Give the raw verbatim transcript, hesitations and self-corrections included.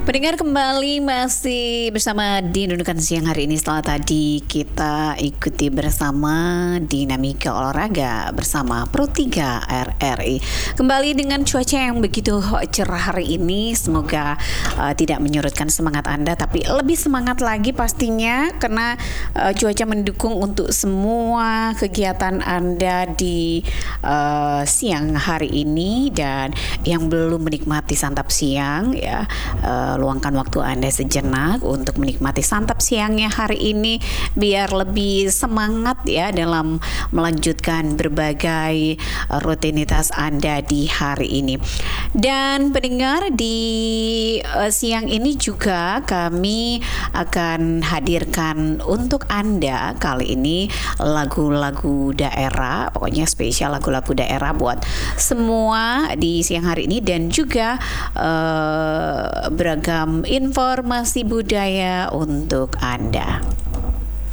Pendengar kembali masih bersama di Nunukan Siang hari ini. Setelah tadi kita ikuti bersama dinamika olahraga bersama Pro tiga R R I. Kembali dengan cuaca yang begitu cerah hari ini. Semoga uh, tidak menyurutkan semangat Anda, tapi lebih semangat lagi pastinya karena uh, cuaca mendukung untuk semua kegiatan Anda di uh, siang hari ini. Dan yang belum menikmati santap siang ya, uh, luangkan waktu Anda sejenak untuk menikmati santap siangnya hari ini biar lebih semangat ya dalam melanjutkan berbagai rutinitas Anda di hari ini. Dan pendengar, di uh, siang ini juga kami akan hadirkan untuk Anda kali ini lagu-lagu daerah, pokoknya spesial lagu-lagu daerah buat semua di siang hari ini, dan juga uh, beragam informasi budaya untuk Anda.